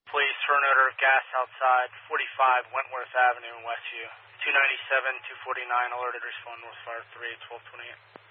Police for an odor of gas outside 45 Wentworth Avenue in Westview. 297, 249, alerted, respond North Fire 3, 1228.